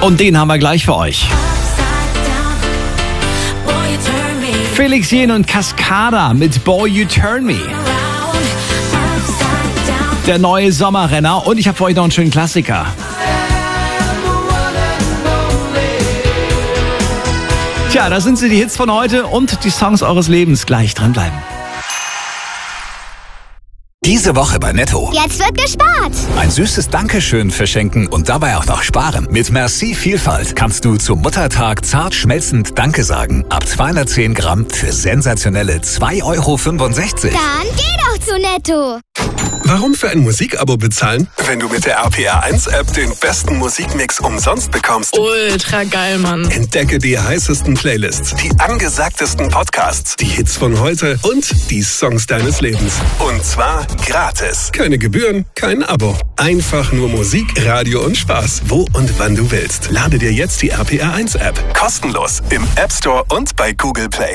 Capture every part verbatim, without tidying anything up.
Und den haben wir gleich für euch. Felix Jähn und Cascada mit Boy You Turn Me. Der neue Sommerrenner. Und ich habe für euch noch einen schönen Klassiker. Tja, da sind sie, die Hits von heute und die Songs eures Lebens. Gleich dranbleiben. Diese Woche bei Netto. Jetzt wird gespart. Ein süßes Dankeschön verschenken und dabei auch noch sparen. Mit Merci Vielfalt kannst du zum Muttertag zart schmelzend Danke sagen. Ab zweihundertzehn Gramm für sensationelle zwei Euro fünfundsechzig. Dann geh doch zu Netto. Warum für ein Musikabo bezahlen, wenn du mit der R P R eins App den besten Musikmix umsonst bekommst? Ultra geil, Mann. Entdecke die heißesten Playlists, die angesagtesten Podcasts, die Hits von heute und die Songs deines Lebens. Und zwar gratis. Keine Gebühren, kein Abo. Einfach nur Musik, Radio und Spaß. Wo und wann du willst. Lade dir jetzt die R P R eins App. Kostenlos im App Store und bei Google Play.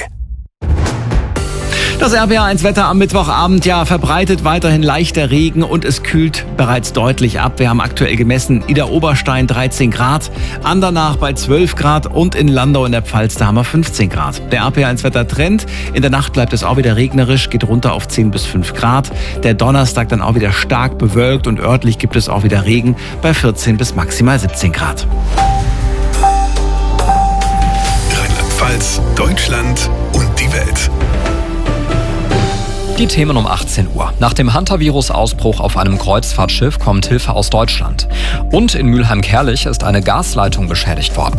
Das R P R eins Wetter am Mittwochabend, ja, verbreitet weiterhin leichter Regen und es kühlt bereits deutlich ab. Wir haben aktuell gemessen Idar-Oberstein dreizehn Grad, Andernach bei zwölf Grad und in Landau in der Pfalz, da haben wir fünfzehn Grad. Der R P R eins Wetter Trend, in der Nacht bleibt es auch wieder regnerisch, geht runter auf zehn bis fünf Grad. Der Donnerstag dann auch wieder stark bewölkt und örtlich gibt es auch wieder Regen bei vierzehn bis maximal siebzehn Grad. Rheinland-Pfalz, Deutschland und die Welt. Die Themen um achtzehn Uhr. Nach dem Hantavirus-Ausbruch auf einem Kreuzfahrtschiff kommt Hilfe aus Deutschland. Und in Mülheim-Kärlich ist eine Gasleitung beschädigt worden.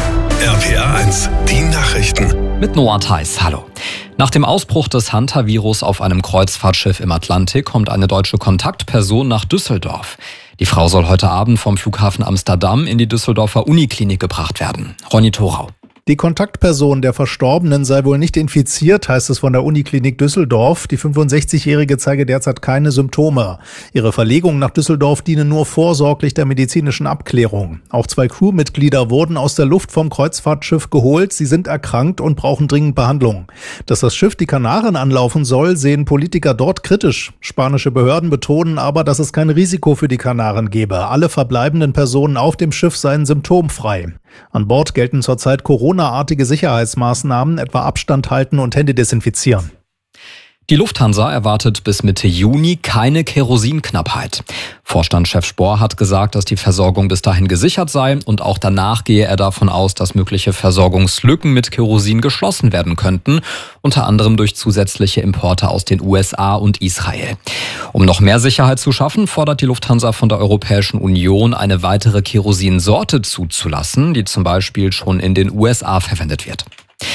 R P R eins, die Nachrichten. Mit Noah Theis, hallo. Nach dem Ausbruch des Hantavirus auf einem Kreuzfahrtschiff im Atlantik kommt eine deutsche Kontaktperson nach Düsseldorf. Die Frau soll heute Abend vom Flughafen Amsterdam in die Düsseldorfer Uniklinik gebracht werden. Ronny Thorau. Die Kontaktperson der Verstorbenen sei wohl nicht infiziert, heißt es von der Uniklinik Düsseldorf. Die fünfundsechzigjährige zeige derzeit keine Symptome. Ihre Verlegung nach Düsseldorf diene nur vorsorglich der medizinischen Abklärung. Auch zwei Crewmitglieder wurden aus der Luft vom Kreuzfahrtschiff geholt. Sie sind erkrankt und brauchen dringend Behandlung. Dass das Schiff die Kanaren anlaufen soll, sehen Politiker dort kritisch. Spanische Behörden betonen aber, dass es kein Risiko für die Kanaren gebe. Alle verbleibenden Personen auf dem Schiff seien symptomfrei. An Bord gelten zurzeit Corona-artige Sicherheitsmaßnahmen, etwa Abstand halten und Hände desinfizieren. Die Lufthansa erwartet bis Mitte Juni keine Kerosinknappheit. Vorstandschef Spohr hat gesagt, dass die Versorgung bis dahin gesichert sei und auch danach gehe er davon aus, dass mögliche Versorgungslücken mit Kerosin geschlossen werden könnten, unter anderem durch zusätzliche Importe aus den U S A und Israel. Um noch mehr Sicherheit zu schaffen, fordert die Lufthansa von der Europäischen Union, eine weitere Kerosinsorte zuzulassen, die zum Beispiel schon in den U S A verwendet wird.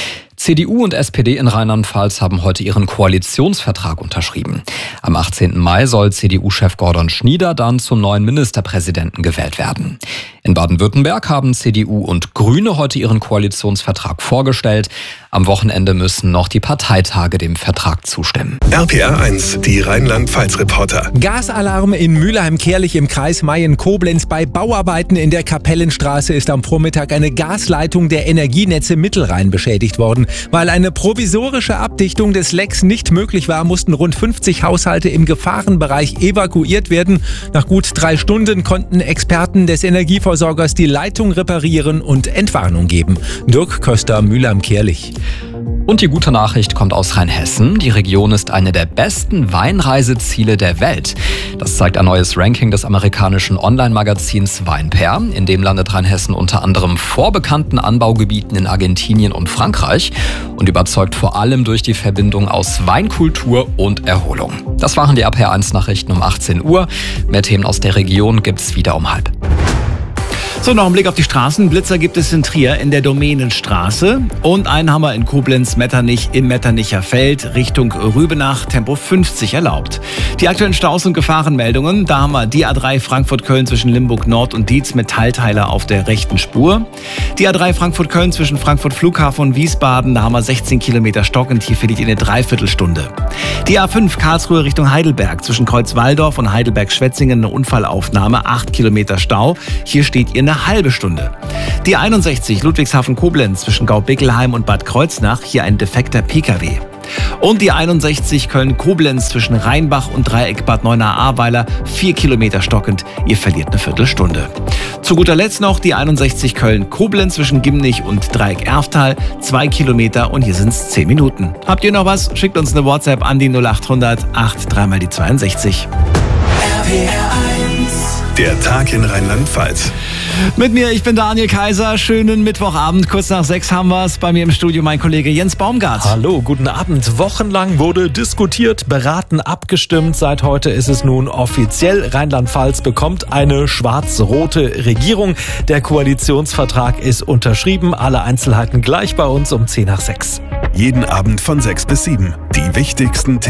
C D U und S P D in Rheinland-Pfalz haben heute ihren Koalitionsvertrag unterschrieben. Am achtzehnten Mai soll C D U-Chef Gordon Schnieder dann zum neuen Ministerpräsidenten gewählt werden. In Baden-Württemberg haben C D U und Grüne heute ihren Koalitionsvertrag vorgestellt. Am Wochenende müssen noch die Parteitage dem Vertrag zustimmen. R P R eins, die Rheinland-Pfalz-Reporter. Gasalarm in Mülheim-Kärlich im Kreis Mayen-Koblenz. Bei Bauarbeiten in der Kapellenstraße ist am Vormittag eine Gasleitung der Energienetze Mittelrhein beschädigt worden. Weil eine provisorische Abdichtung des Lecks nicht möglich war, mussten rund fünfzig Haushalte im Gefahrenbereich evakuiert werden. Nach gut drei Stunden konnten Experten des Energieversorgers die Leitung reparieren und Entwarnung geben. Dirk Köster, Mülheim-Kärlich. Und die gute Nachricht kommt aus Rheinhessen. Die Region ist eine der besten Weinreiseziele der Welt. Das zeigt ein neues Ranking des amerikanischen Online-Magazins Weinpair. In dem landet Rheinhessen unter anderem vor bekannten Anbaugebieten in Argentinien und Frankreich und überzeugt vor allem durch die Verbindung aus Weinkultur und Erholung. Das waren die R P R eins Nachrichten um achtzehn Uhr. Mehr Themen aus der Region gibt's wieder um halb. So, noch ein Blick auf die Straßen. Blitzer gibt es in Trier in der Domänenstraße und einen haben wir in Koblenz-Metternich im Metternicher Feld Richtung Rübenach, Tempo fünfzig erlaubt. Die aktuellen Staus und Gefahrenmeldungen, da haben wir die A drei Frankfurt-Köln zwischen Limburg Nord und Dietz mit Teilteiler auf der rechten Spur. Die A drei Frankfurt-Köln zwischen Frankfurt Flughafen und Wiesbaden, da haben wir sechzehn Kilometer Stocken, hier verliert ihr eine Dreiviertelstunde. Die A fünf Karlsruhe Richtung Heidelberg zwischen Kreuzwaldorf und Heidelberg-Schwetzingen eine Unfallaufnahme, acht Kilometer Stau, hier steht ihr eine halbe Stunde. Die einundsechzig Ludwigshafen-Koblenz zwischen Gaubickelheim und Bad Kreuznach, hier ein defekter Pkw. Und die einundsechzig Köln-Koblenz zwischen Rheinbach und Dreieck Bad Neuenahr-Ahrweiler, vier Kilometer stockend. Ihr verliert eine Viertelstunde. Zu guter Letzt noch die einundsechzig Köln-Koblenz zwischen Gimnich und Dreieck Erftal, zwei Kilometer und hier sind es zehn Minuten. Habt ihr noch was? Schickt uns eine WhatsApp an die null acht hundert acht drei mal die zweiundsechzig. R P R eins. Der Tag in Rheinland-Pfalz. Mit mir, ich bin Daniel Kaiser. Schönen Mittwochabend. Kurz nach sechs haben wir es. Bei mir im Studio mein Kollege Jens Baumgart. Hallo, guten Abend. Wochenlang wurde diskutiert, beraten, abgestimmt. Seit heute ist es nun offiziell. Rheinland-Pfalz bekommt eine schwarz-rote Regierung. Der Koalitionsvertrag ist unterschrieben. Alle Einzelheiten gleich bei uns um zehn nach sechs. Jeden Abend von sechs bis sieben. Die wichtigsten Themen.